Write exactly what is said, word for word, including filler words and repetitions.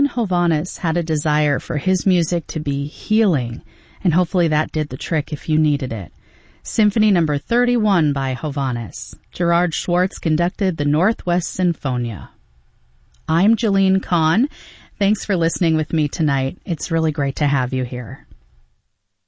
Hovhannes had a desire for his music to be healing, and hopefully that did the trick if you needed it. Symphony number thirty-one by Hovhannes. Gerard Schwartz conducted the Northwest Sinfonia. I'm Jeline Kahn. Thanks for listening with me tonight. It's really great to have you here.